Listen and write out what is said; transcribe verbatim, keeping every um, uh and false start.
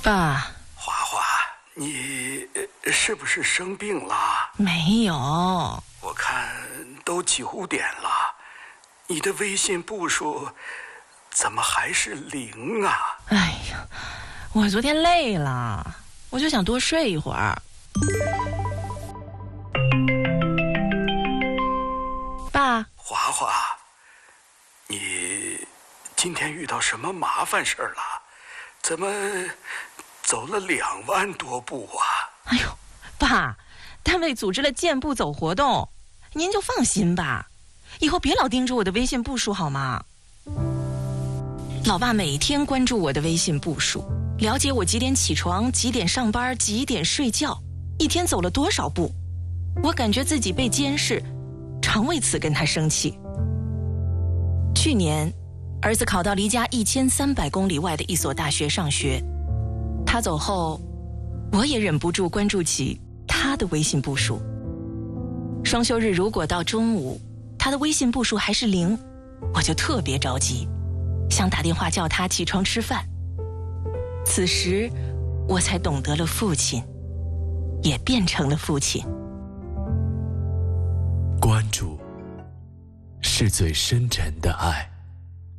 爸， 华华，你是不是生病了？ 没有。 我看都九点了，你的微信步数怎么还是零啊？ 哎呀，我昨天累了，我就想多睡一会儿。爸， 华华，你今天遇到什么麻烦事儿了？怎么走了两万多步啊？ 哎呦，爸，单位组织了健步走活动，您就放心吧，以后别老盯着我的微信步数好吗？老爸每天关注我的微信步数，了解我几点起床、几点上班、几点睡觉，一天走了多少步。我感觉自己被监视，常为此跟他生气。去年，儿子考到离家一千三百公里外的一所大学上学，他走后，我也忍不住关注起他的微信步数。双休日如果到中午，他的微信步数还是零，我就特别着急，想打电话叫他起床吃饭。此时，我才懂得了父亲，也变成了父亲。 关注是最深沉的爱。